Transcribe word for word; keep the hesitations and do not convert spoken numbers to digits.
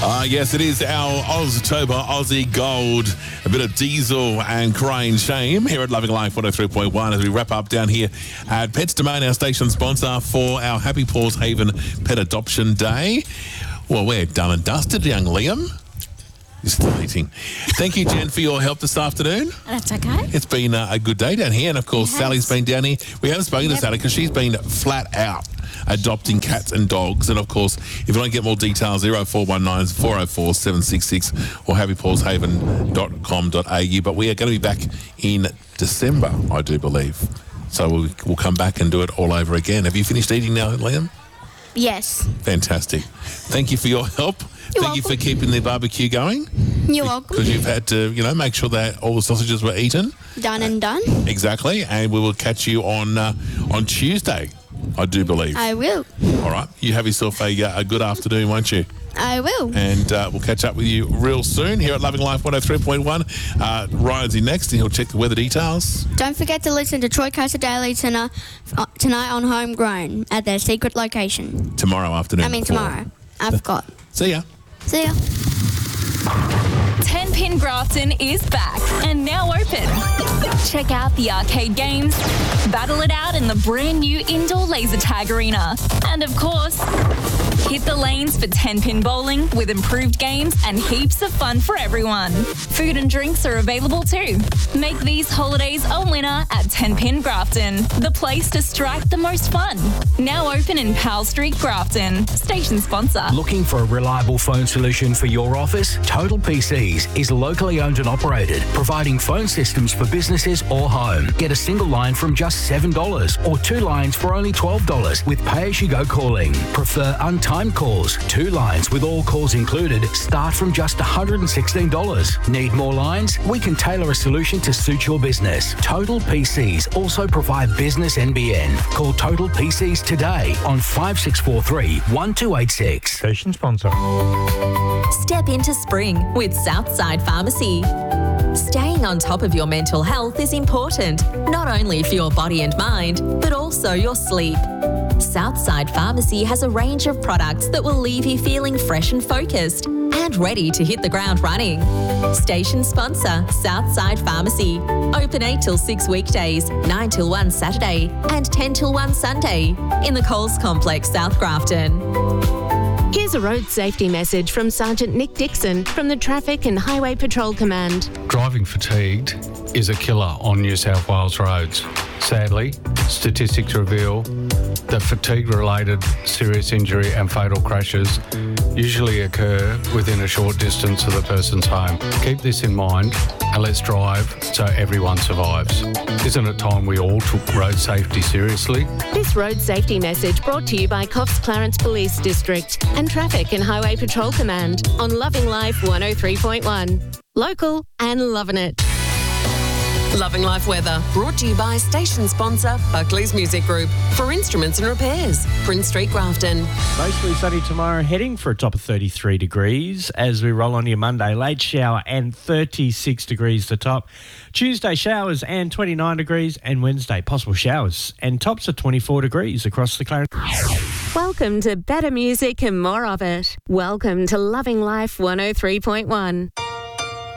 Uh, yes, it is our Oztober Aussie Gold. A bit of Diesel and Crane Shame here at Loving Life one oh three point one as we wrap up down here at Pets Domain, our station sponsor for our Happy Paws Haven Pet Adoption Day. Well, we're done and dusted, young Liam. It's deleting. Thank you, Jen, for your help this afternoon. That's okay. It's been uh, a good day down here. And, of course, It has. Sally's been down here. We haven't spoken Yep. to Sally because she's been flat out adopting cats and dogs. And, of course, if you want to get more details, oh four one nine, four oh four, seven six six or happy paws haven dot com dot a u. But we are going to be back in December, I do believe. So we'll, we'll come back and do it all over again. Have you finished eating now, Liam? Yes. Fantastic. Thank you for your help. You're Thank you welcome. for keeping the barbecue going. You're welcome. Because you've had to, you know, make sure that all the sausages were eaten. Done and done. Exactly. And we will catch you on uh, on Tuesday, I do believe. I will. All right. You have yourself a, uh, a good afternoon, won't you? I will. And uh, we'll catch up with you real soon here at Loving Life one oh three point one. Uh, Ryan's in next and he'll check the weather details. Don't forget to listen to Troy Coaster Daily tonight, uh, tonight on Homegrown at their secret location. Tomorrow afternoon. I mean at four. tomorrow. I forgot. See ya. See ya. ten Pin Grafton is back and now open. Check out the arcade games, battle it out in the brand new indoor laser tag arena, and of course, hit the lanes for ten pin bowling with improved games and heaps of fun for everyone. Food and drinks are available too. Make these holidays a winner at ten Pin Grafton, the place to strike the most fun. Now open in Powell Street, Grafton. Station sponsor. Looking for a reliable phone solution for your office? Total P Cs is locally owned and operated, providing phone systems for businesses or home. Get a single line from just seven dollars or two lines for only twelve dollars with pay-as-you-go calling. Prefer untimed calls? Two lines with all calls included start from just one hundred sixteen dollars. Need more lines? We can tailor a solution to suit your business. Total P Cs also provide business N B N. Call Total P Cs today on five six four three, one two eight six. Station sponsor. Step into spring with Southside Pharmacy. Staying on top of your mental health is important, not only for your body and mind, but also your sleep. Southside Pharmacy has a range of products that will leave you feeling fresh and focused and ready to hit the ground running. Station sponsor, Southside Pharmacy. Open eight till six weekdays, nine till one Saturday and ten till one Sunday in the Coles Complex, South Grafton. Here's a road safety message from Sergeant Nick Dixon from the Traffic and Highway Patrol Command. Driving fatigued is a killer on New South Wales roads. Sadly, statistics reveal that fatigue-related serious injury and fatal crashes usually occur within a short distance of the person's home. Keep this in mind and let's drive so everyone survives. Isn't it time we all took road safety seriously? This road safety message brought to you by Coffs Clarence Police District and Traffic and Highway Patrol Command on Loving Life one oh three point one. Local and loving it. Loving Life weather brought to you by station sponsor Buckley's Music Group for instruments and repairs, Prince Street, Grafton. Mostly sunny tomorrow, heading for a top of thirty-three degrees as we roll on to your Monday. Late shower and thirty-six degrees the top. Tuesday showers and twenty-nine degrees, and Wednesday possible showers and tops of twenty-four degrees across the Clarence. Welcome to better music and more of it. Welcome to Loving Life one oh three point one.